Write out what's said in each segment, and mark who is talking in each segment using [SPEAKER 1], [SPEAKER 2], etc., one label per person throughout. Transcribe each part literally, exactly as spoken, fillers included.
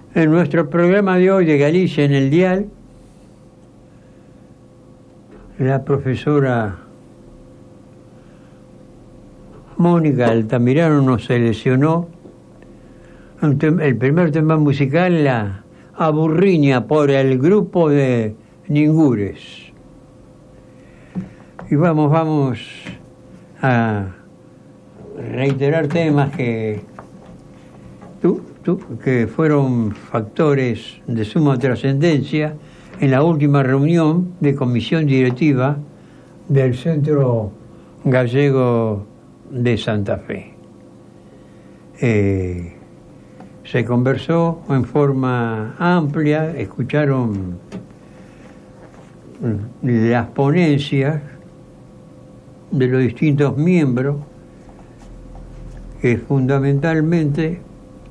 [SPEAKER 1] En nuestro programa de hoy de Galicia en el Dial, la profesora Mónica Altamirano nos seleccionó el primer tema musical, La Aburriña, por el grupo de Ningures. Y vamos, vamos a reiterar temas que, tú, tú, que fueron factores de suma trascendencia en la última reunión de comisión directiva del Centro Gallego de Santa Fe. Eh, se conversó en forma amplia, escucharon las ponencias de los distintos miembros, que fundamentalmente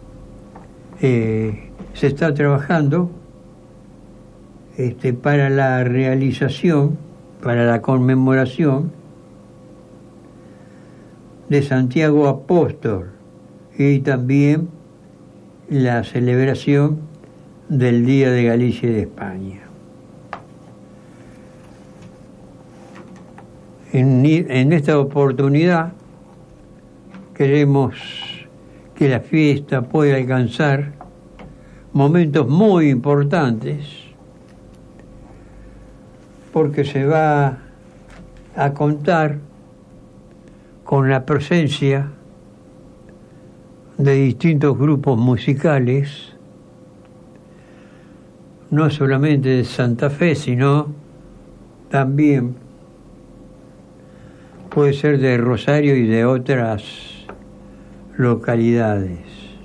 [SPEAKER 1] eh, se está trabajando este, para la realización, para la conmemoración de Santiago Apóstol y también la celebración del Día de Galicia y de España. En, en esta oportunidad queremos que la fiesta pueda alcanzar momentos muy importantes, porque se va a contar con la presencia de distintos grupos musicales, no solamente de Santa Fe, sino también puede ser de Rosario y de otras localidades.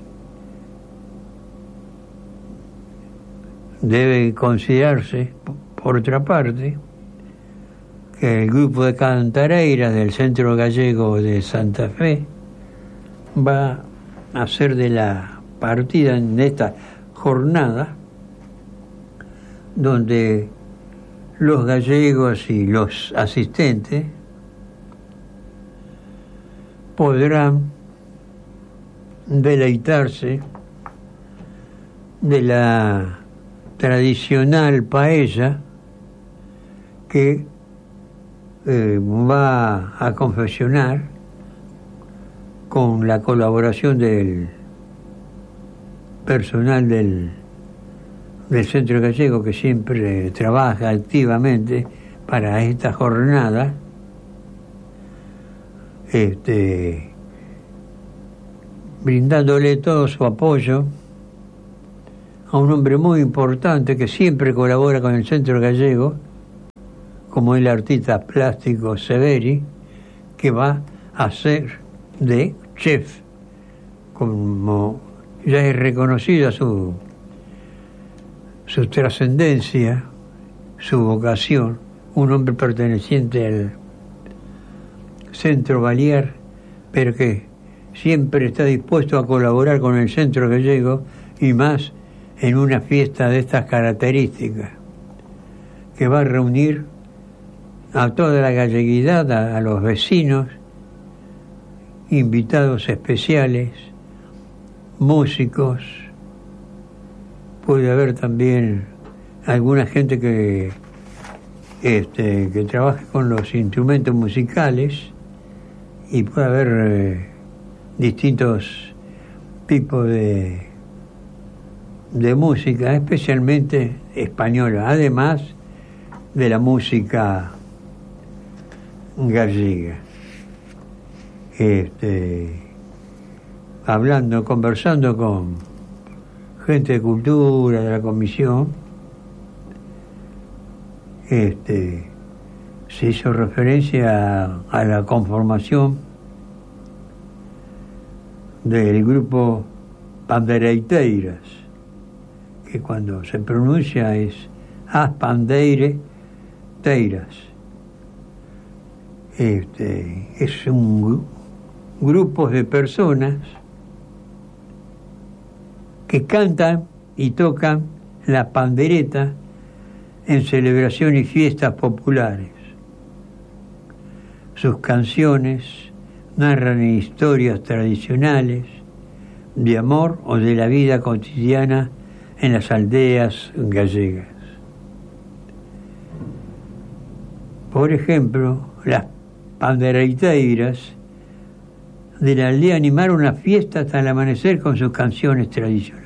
[SPEAKER 1] Debe considerarse, por otra parte, que el grupo de cantareiras del Centro Gallego de Santa Fe va a ser de la partida en esta jornada, donde los gallegos y los asistentes podrán deleitarse de la tradicional paella que eh, va a confeccionar con la colaboración del personal del, del Centro Gallego, que siempre trabaja activamente para esta jornada, este, brindándole todo su apoyo a un hombre muy importante que siempre colabora con el Centro Gallego, como el artista plástico Severi, que va a ser de chef, como ya es reconocida su, su trascendencia, su vocación, un hombre perteneciente al Centro Balear, pero que siempre está dispuesto a colaborar con el Centro Gallego, y más en una fiesta de estas características, que va a reunir a toda la galleguidad, a, a los vecinos, invitados especiales, músicos. Puede haber también alguna gente que, este, que trabaje con los instrumentos musicales, y puede haber eh, distintos tipos de, de música, especialmente española, además de la música gallega. Este, hablando, conversando con gente de cultura de la comisión, este, se hizo referencia a, a la conformación del grupo Pandereiteiras, que cuando se pronuncia es As Pandeire Teiras. Este, es un grupo de personas que cantan y tocan la pandereta en celebraciones y fiestas populares. Sus canciones narran historias tradicionales de amor o de la vida cotidiana en las aldeas gallegas. Por ejemplo, las pandereteiras de la aldea animaron una fiesta hasta el amanecer con sus canciones tradicionales.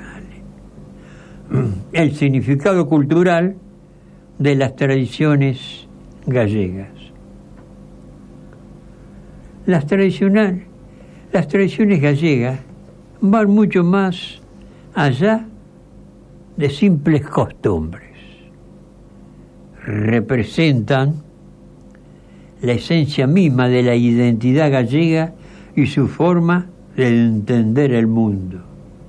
[SPEAKER 1] El significado cultural de las tradiciones gallegas. Las, tradicional, las tradiciones gallegas van mucho más allá de simples costumbres. Representan la esencia misma de la identidad gallega y su forma de entender el mundo.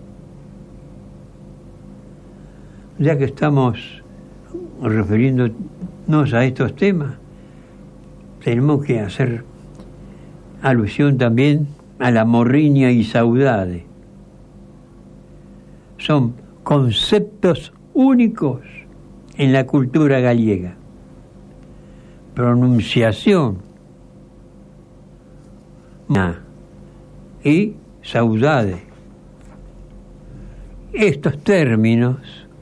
[SPEAKER 1] Ya que estamos refiriéndonos a estos temas, tenemos que hacer alusión también a la morriña y saudade. Son conceptos únicos en la cultura gallega. Pronunciación y saudade. Estos términos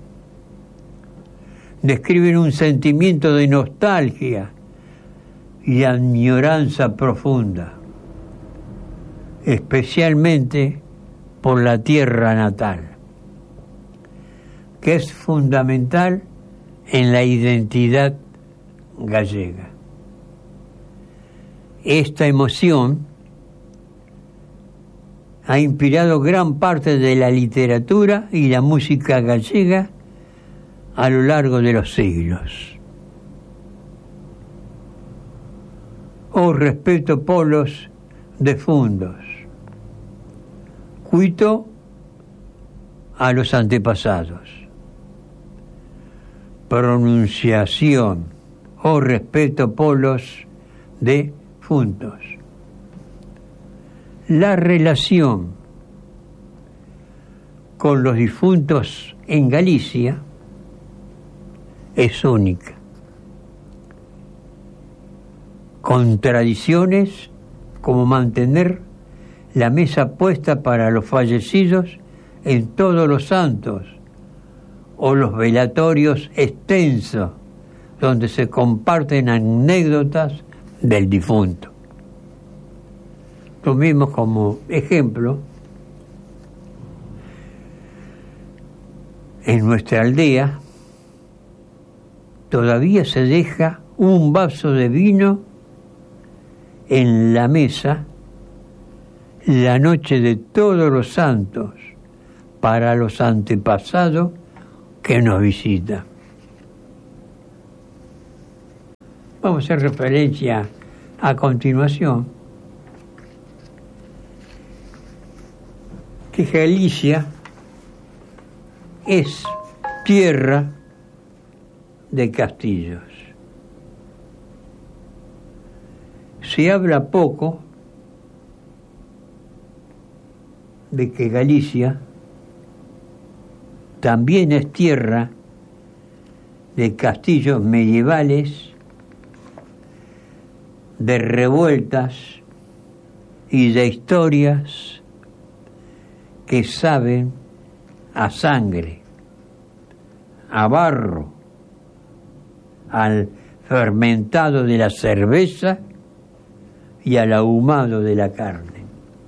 [SPEAKER 1] describen un sentimiento de nostalgia y añoranza profunda, especialmente por la tierra natal, que es fundamental en la identidad gallega. Esta emoción ha inspirado gran parte de la literatura y la música gallega a lo largo de los siglos. Oh, respeto polos defundos, cuito a los antepasados. Pronunciación, oh, respeto polos defuntos. La relación con los difuntos en Galicia es única, con tradiciones como mantener la mesa puesta para los fallecidos en Todos los Santos o los velatorios extensos donde se comparten anécdotas del difunto. Tomemos como ejemplo en nuestra aldea todavía se deja un vaso de vino en la mesa la noche de Todos los Santos para los antepasados que nos visitan. Vamos a hacer referencia a continuación que Galicia es tierra de castillos. Se habla poco de que Galicia también es tierra de castillos medievales, de revueltas y de historias que saben a sangre, a barro, al fermentado de la cerveza y al ahumado de la carne.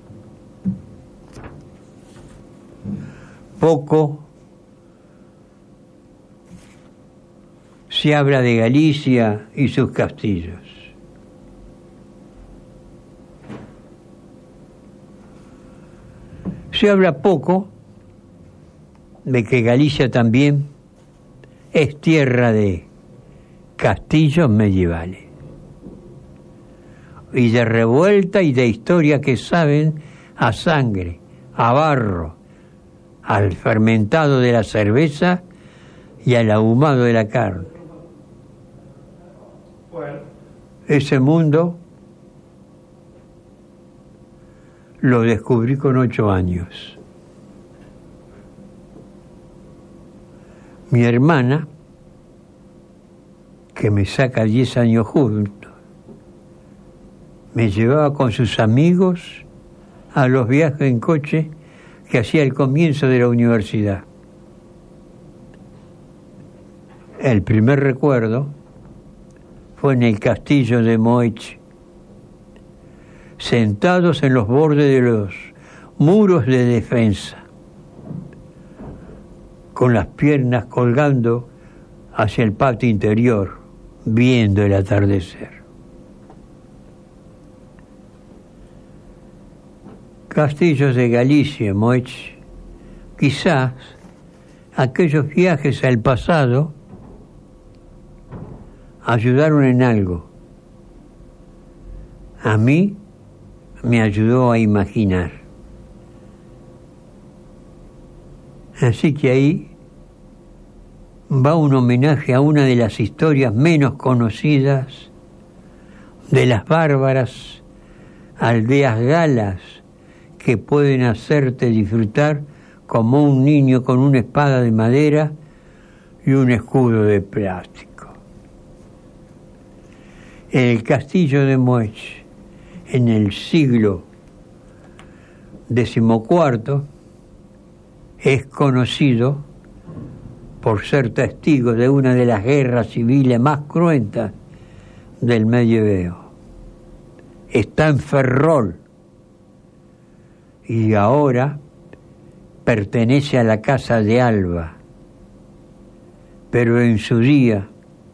[SPEAKER 1] Poco se habla de Galicia y sus castillos. Se habla poco de que Galicia también es tierra de castillos medievales y de revuelta y de historia que saben a sangre, a barro, al fermentado de la cerveza y al ahumado de la carne. Bueno. Ese mundo lo descubrí con ocho años. Mi hermana, que me saca diez años juntos, me llevaba con sus amigos a los viajes en coche que hacía al comienzo de la universidad. el primer recuerdo fue en el castillo de Moich, sentados en los bordes de los muros de defensa, con las piernas colgando hacia el patio interior, viendo el atardecer. Castillos de Galicia, Moich, quizás aquellos viajes al pasado ayudaron en algo. A mí me ayudó a imaginar. Así que ahí va un homenaje a una de las historias menos conocidas de las bárbaras aldeas galas que pueden hacerte disfrutar como un niño con una espada de madera y un escudo de plástico. El castillo de Moich, en el siglo decimocuarto, es conocido por ser testigo de una de las guerras civiles más cruentas del medioevo. Está en Ferrol y ahora pertenece a la Casa de Alba, pero en su día,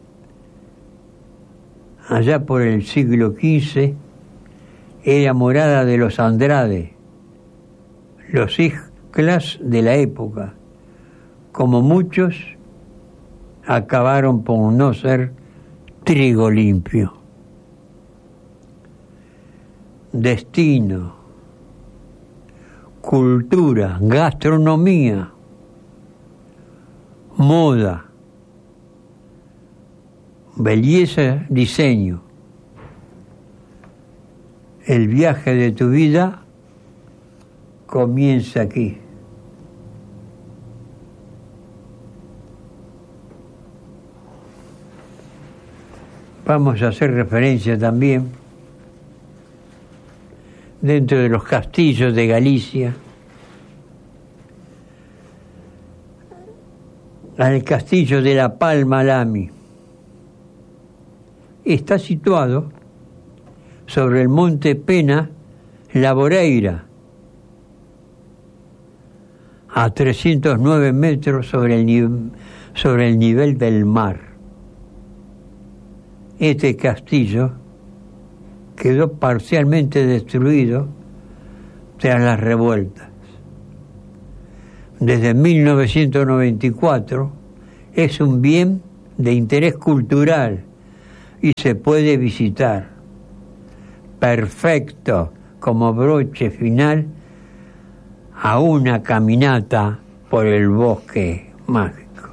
[SPEAKER 1] allá por el siglo quince, era morada de los Andrade, los isclas de la época. Como muchos, acabaron por no ser trigo limpio. Destino, cultura, gastronomía, moda, belleza, diseño. El viaje de tu vida comienza aquí. Vamos a hacer referencia también, dentro de los castillos de Galicia, al castillo de La Palma Lamy. Está situado sobre el monte Pena La Boreira, a trescientos nueve metros sobre el, nive- sobre el nivel del mar. Este castillo quedó parcialmente destruido tras las revueltas. Desde mil novecientos noventa y cuatro es un bien de interés cultural y se puede visitar. Perfecto como broche final a una caminata por el bosque mágico.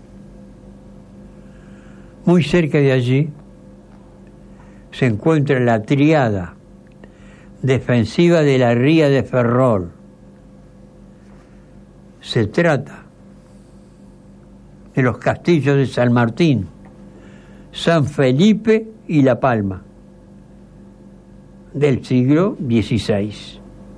[SPEAKER 1] Muy cerca de allí se encuentra la triada defensiva de la ría de Ferrol. Se trata de los castillos de San Martín, San Felipe y La Palma, del siglo dieciséis.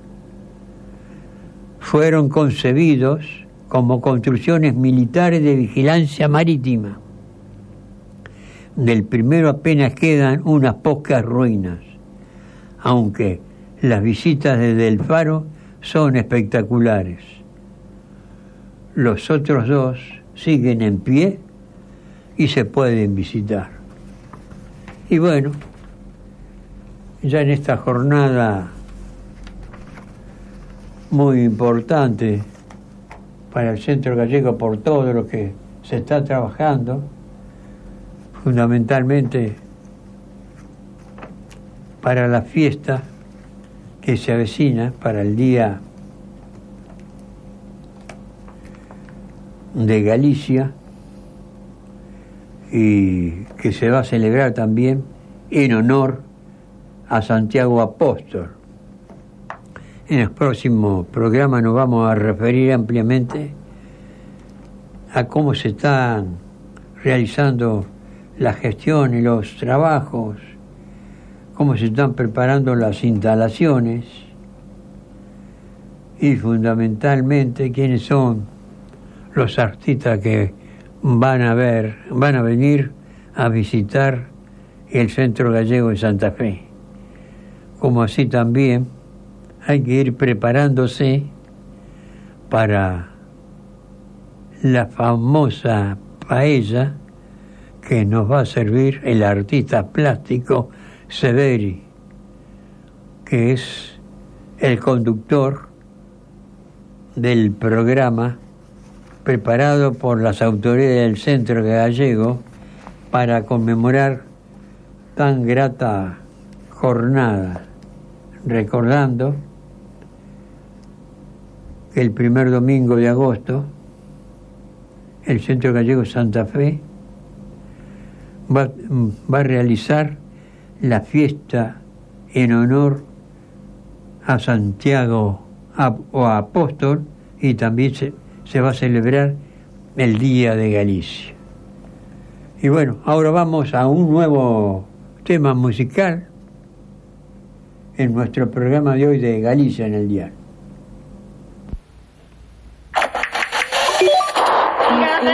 [SPEAKER 1] Fueron concebidos como construcciones militares de vigilancia marítima. Del primero apenas quedan unas pocas ruinas, aunque las visitas desde el faro son espectaculares. Los otros dos siguen en pie y se pueden visitar. Y bueno, ya en esta jornada muy importante para el Centro Gallego por todo lo que se está trabajando, fundamentalmente para la fiesta que se avecina, para el Día de Galicia, y que se va a celebrar también en honor a Santiago Apóstol. En el próximo programa nos vamos a referir ampliamente a cómo se están realizando la gestión y los trabajos, cómo se están preparando las instalaciones y fundamentalmente quiénes son los artistas que van a ver, van a venir a visitar el Centro Gallego de Santa Fe. Como así también hay que ir preparándose para la famosa paella que nos va a servir el artista plástico Severi, que es el conductor del programa preparado por las autoridades del Centro Gallego para conmemorar tan grata jornada, recordando que el primer domingo de agosto el Centro Gallego Santa Fe va, va a realizar la fiesta en honor a Santiago o a Apóstol, y también se, se va a celebrar el Día de Galicia. Y bueno, ahora vamos a un nuevo tema musical en nuestro programa de hoy de Galicia en el Diario.